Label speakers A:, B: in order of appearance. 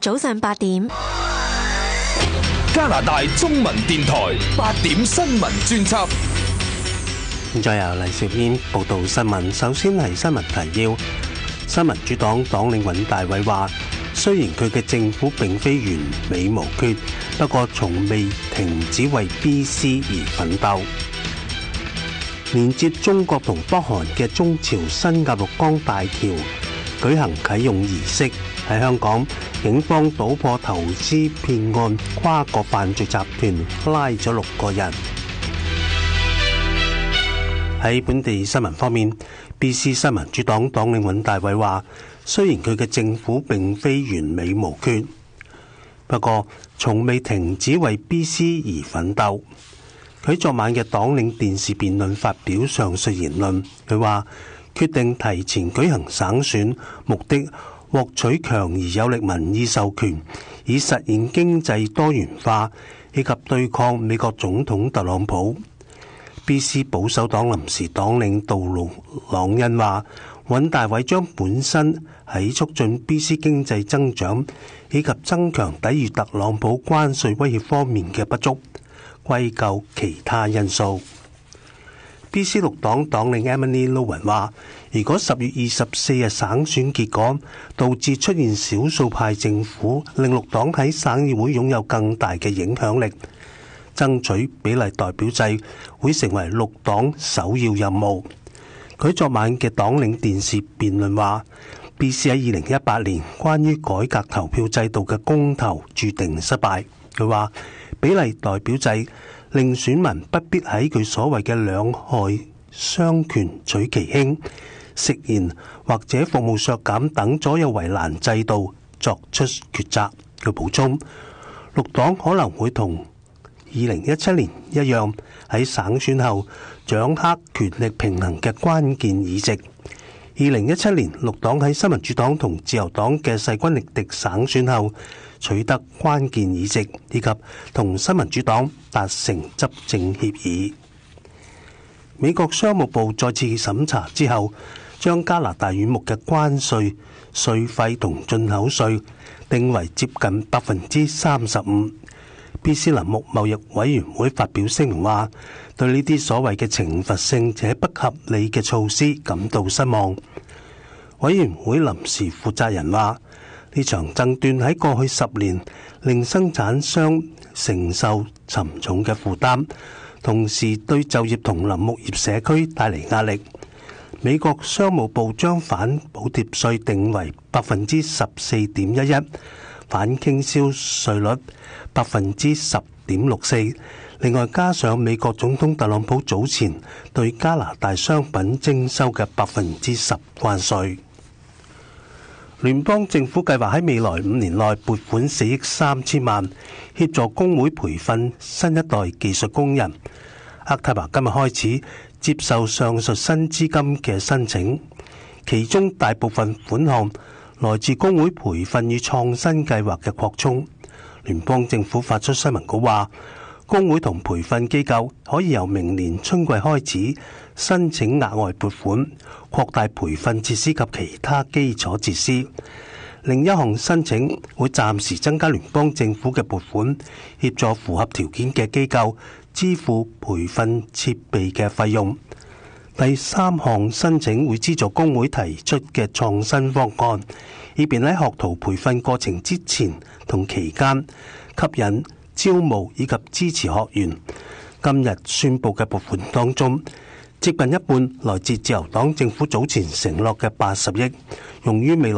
A: 早上8點。
B: 加拿大中文電台8點新聞專輯。
C: 現在由黎兆軒報道新聞。首先係新聞提要。新民主黨黨領尹大偉話，雖然佢嘅政府並非完美無缺，不過從未停止為 BC 而奮鬥。連接中國同北韓嘅中朝新鴨綠江大橋舉行啟用儀式。喺香港，警方搗破投資騙案，跨國犯罪集團拉咗6個人。喺本地新聞方面， BC 新民主黨黨領尹大偉話，雖然佢嘅政府並非完美無缺，不過從未停止為 BC 而奮鬥。佢昨晚嘅黨領電視辯論發表上述言論，佢話決定提前舉行省選，目的獲取強而有力民意授權，以實現經濟多元化，以及對抗美國總統特朗普。BC 保守黨臨時黨領杜魯朗恩話，尹大偉將本身喺促進 BC 經濟增長以及增強抵禦特朗普關稅威脅方面嘅不足歸咎其他因素。BC 綠黨黨領 Emily Lowen 話，如果10月24日省選結果導致出現少數派政府，令綠黨喺省議會擁有更大嘅影響力，爭取比例代表制會成為綠黨首要任務。佢昨晚嘅黨領電視辯論話， BC 喺2018年關於改革投票制度嘅公投注定失敗。佢話比例代表制令選民不必喺佢所謂嘅兩害相權取其輕、食言或者服務削減等左右為難制度作出抉擇。佢補充，綠黨可能會同2017年一樣，喺省選後掌握權力平衡嘅關鍵議席。2017年綠黨喺新民主黨同自由黨嘅勢均力敵省選後取得關鍵議席，以及同新民主黨達成執政協議。美國商務部再次審查之後，將加拿大軟木嘅關稅、稅費同進口稅定為接近 35%。BC 林木貿易委員會發表聲明話，對呢啲所謂嘅懲罰性且不合理嘅措施感到失望。委員會臨時負責人話，呢場爭端喺過去10年令生產商承受沉重嘅負擔，同時對就業同林木業社區帶嚟壓力。美國商務部將反補貼稅定為 14.11%， 反傾銷稅率 10.64%。另外加上美國總統特朗普早前對加拿大商品徵收嘅 10% 關稅。聯邦政府計劃喺未來5年內撥款4億3千萬，協助工會培訓新一代技術工人。渥太華今日開始接受上述新資金嘅申請，其中大部分款項來自工會培訓與創新計劃嘅擴充。聯邦政府發出新聞稿話，工會同培訓機構可以由明年春季開始申請額外撥款，擴大培訓設施及其他基礎設施。另一項申請會暫時增加聯邦政府嘅撥款，協助符合條件嘅機構支付培訓設備嘅費用。第三項申請會資助工會提出嘅創新方案，以便喺學徒培訓過程之前同期間吸引、招募以及支持學員。今日宣布嘅撥款當中，接近一半來自自由黨政府早前承諾嘅80億，用於未來